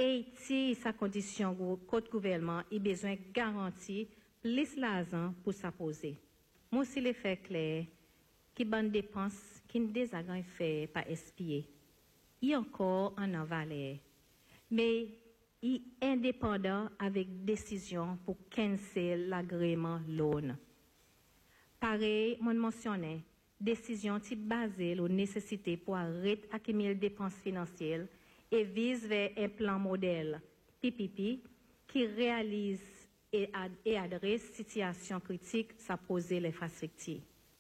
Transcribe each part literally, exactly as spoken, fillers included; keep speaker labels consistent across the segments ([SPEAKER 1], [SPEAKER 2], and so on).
[SPEAKER 1] Haïti, sa condition côté gouvernement, il besoin garantie plus l'argent pour sa poser. Moi aussi les fait clair qui bonne dépense qui ne désagréable fait pas espier. Il y encore en avalé. Mais il est indépendant avec décision pour cancel l'agrément loan. Pareil, mon mentionné, décision type basée sur nécessité pour arrêter accumuler dépenses financières et vise vers un plan modèle P P P qui réalise et, ad, et adresse situation critique ça poser l'infrastructure.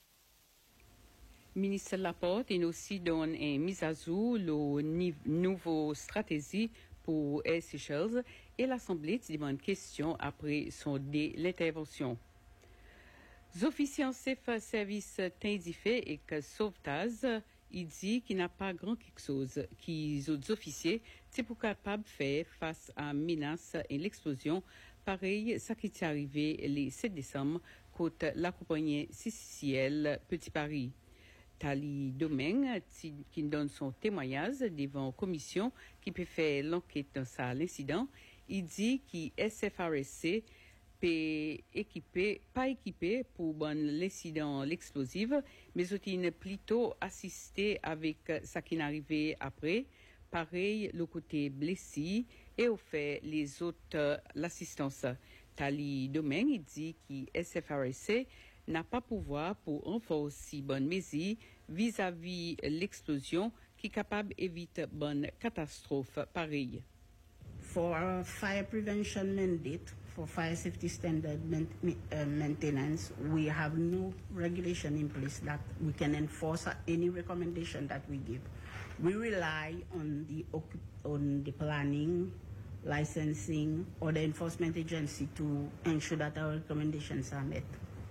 [SPEAKER 2] Ministre Laporte il aussi donne une mise à jour le nouveau stratégie pour Air Seychelles et l'Assemblée demande question après son dé l'intervention. Les officiers en chef service t'indiquent et que sauvetage il dit qu'il n'a pas grand quelque chose qu'ils autres officiers c'est pour capable faire face à menace et l'explosion pareil ça qui est arrivé le sept décembre côté la compagnie C C C L Petit Paris. Tali Domingue qui donne son témoignage devant commission qui peut faire l'enquête dans ça l'incident il dit qu'il S F R S C peut équipé pas équipé pour bon l'incident l'explosive mais aussi plutôt assisté avec ça qui est arrivé après pareil le côté blessé et au fait les autres l'assistance. Tali Domingue il dit qu'il S F R S C n'a pas pouvoir pour renforcer bonne mesure vis-à-vis l'explosion qui est capable d'éviter bonne catastrophe pareille.
[SPEAKER 3] For our fire prevention mandate for fire safety standard uh, maintenance, we have no regulation in place that we can enforce any recommendation that we give. We rely on the on the planning, licensing, or the enforcement agency to ensure that our recommendations are met.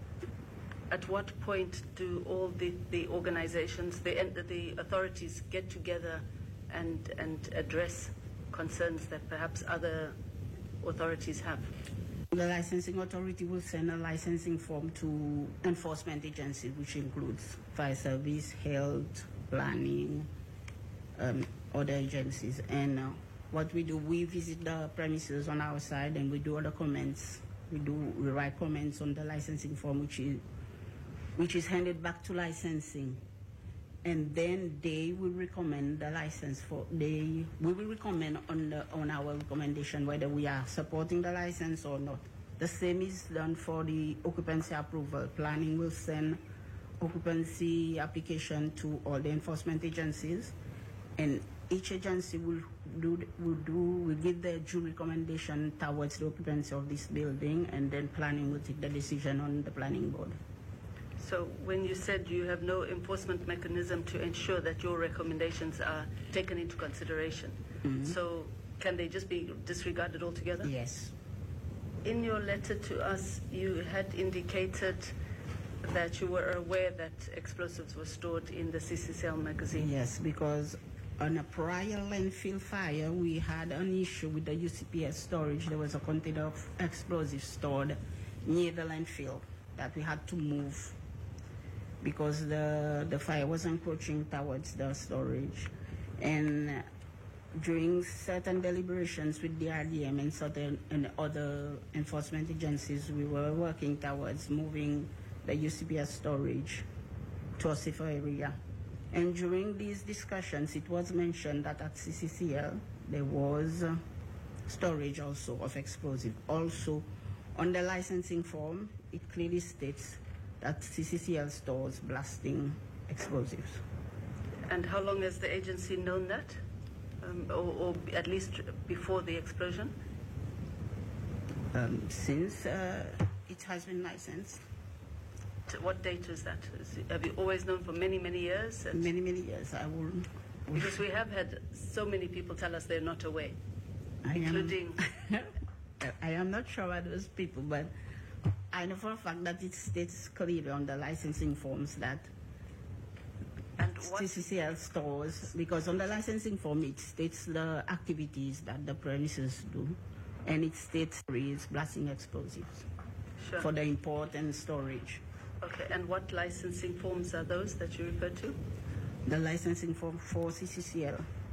[SPEAKER 4] At what point do all the, the organizations, the, the authorities get together and, and address concerns that perhaps other authorities have?
[SPEAKER 3] The licensing authority will send a licensing form to enforcement agencies, which includes fire service, health, planning, um, other agencies. And uh, what we do, we visit the premises on our side and we do other comments. We do we write comments on the licensing form, which is which is handed back to licensing, and then they will recommend the license for they we will recommend on the on our recommendation whether we are supporting the license or not. The same is done for the occupancy approval. Planning will send occupancy application to all the enforcement agencies, and each agency will do will do will give their due recommendation towards the occupancy of this building, and then planning will take the decision on the planning board.
[SPEAKER 4] So when you said you have no enforcement mechanism to ensure that your recommendations are taken into consideration, mm-hmm. so can they just be disregarded altogether?
[SPEAKER 3] Yes.
[SPEAKER 4] In your letter to us, you had indicated that you were aware that explosives were stored in the C C C L magazine.
[SPEAKER 3] Yes, because on a prior landfill fire, we had an issue with the U C P S storage. There was a container of explosives stored near the landfill that we had to move because the, the fire was encroaching towards the storage. And during certain deliberations with the R D M and certain and other enforcement agencies, we were working towards moving the U C P S storage to a safer area. And during these discussions, it was mentioned that at C C C L there was uh, storage also of explosive. Also, on the licensing form, it clearly states that C C C L stores blasting explosives.
[SPEAKER 4] And how long has the agency known that? Um, or, or at least before the explosion?
[SPEAKER 3] Um, since uh, it has been licensed.
[SPEAKER 4] What date is that? Is it, have you always known for many, many years?
[SPEAKER 3] Many, many years. I will.
[SPEAKER 4] Because we have had so many people tell us they're not aware,
[SPEAKER 3] I
[SPEAKER 4] including.
[SPEAKER 3] Am, I am not sure about those people, but I know for a fact that it states clearly on the licensing forms that
[SPEAKER 4] and
[SPEAKER 3] C C C L stores, because on the licensing form it states the activities that the premises do, and it states is blasting explosives
[SPEAKER 4] sure.
[SPEAKER 3] for the import and storage.
[SPEAKER 4] Okay, and what licensing forms are those that you refer to?
[SPEAKER 3] The licensing form for C C C L.